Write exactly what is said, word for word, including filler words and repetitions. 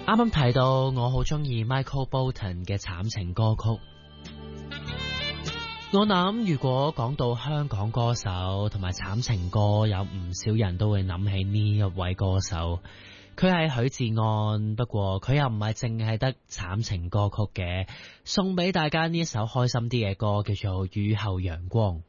啱啱提到我好中意 Michael Bolton 嘅慘情歌曲，我諗如果講到香港歌手同埋慘情歌，有唔少人都會諗起呢一位歌手，佢係許志安，不過佢又唔係淨係得慘情歌曲嘅，送俾大家呢一首開心啲嘅歌，叫做雨後陽光。